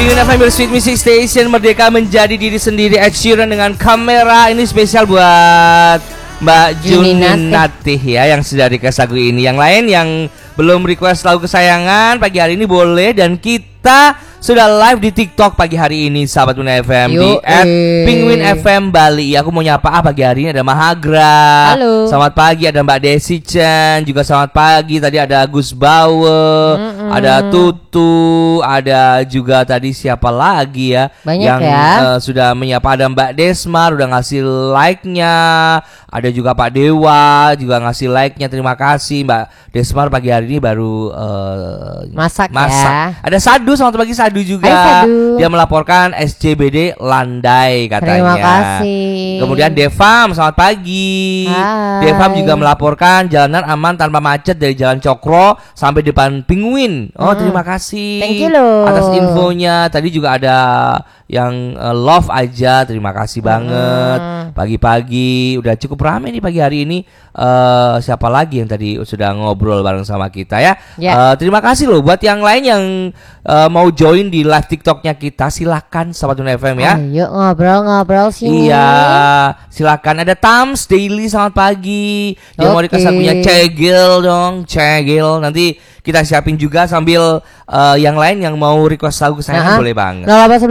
Penguin FM Sweet Music Station, merdeka menjadi diri sendiri. Ed Sheeran dengan Kamera. Ini spesial buat Mbak Juninatih ya, yang sudah request lagu ini. Yang lain yang belum request lagu kesayangan pagi hari ini boleh. Dan kita sudah live di TikTok pagi hari ini, sahabat Penguin FM. Di @Penguin FM Bali. Aku mau nyapa pagi hari ini ada Mahagra. Halo. Selamat pagi, ada Mbak Desi Chan. Juga selamat pagi. Tadi ada Gus Bawe, ada Tutu, ada juga tadi siapa lagi ya? Banyak yang ya. Sudah menyapa. Ada Mbak Desmar udah ngasih like-nya. Ada juga Pak Dewa juga ngasih like-nya. Terima kasih Mbak Desmar, pagi hari ini baru masak ya. Ada Sadu, selamat pagi Sadu juga. Hai, Sadu. Dia melaporkan SCBD landai katanya. Terima kasih. Kemudian Devam, selamat pagi. Hai. Devam juga melaporkan jalanan aman tanpa macet dari Jalan Cokro sampai depan Penguin. Oh, terima kasih. Thank you loh atas infonya. Tadi juga ada yang love aja. Terima kasih banget. Pagi-pagi udah cukup ramai nih pagi hari ini. Siapa lagi yang tadi sudah ngobrol bareng sama kita ya? Terima kasih loh buat yang lain yang mau join di live TikToknya kita. Silakan Sobat Penguin FM ya. Ayo ngobrol-ngobrol sini. Iya, silakan. Ada Tams Daily, selamat pagi. Yang mau dikasih lagunya Cegil dong, Cegil. Nanti kita siapin juga sambil yang lain yang mau request lagu kesayangan boleh banget.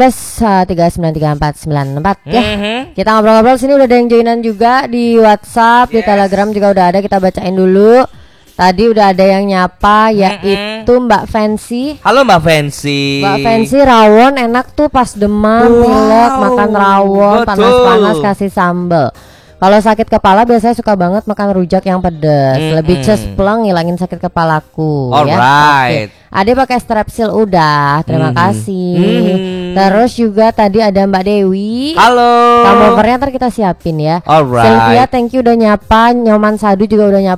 0811 3934494 ya. Kita ngobrol-ngobrol sini, udah ada yang joinan juga di WhatsApp, di Telegram juga udah ada, kita bacain dulu. Tadi udah ada yang nyapa, yaitu Mbak Fancy. Halo Mbak Fancy. Mbak Fancy, rawon enak tuh pas demam, pilek, makan rawon panas-panas kasih sambel. Kalau sakit kepala biasanya suka banget makan rujak yang pedas. Lebih cespleng ngilangin sakit kepalaku. Alright. Ya. Ade pakai Strepsil udah. Terima kasih. Terus juga tadi ada Mbak Dewi. Halo. Kamu ntar kita siapin ya. Alright. Sylvia, thank you udah nyapa. Nyoman Sadu juga udah nyapa.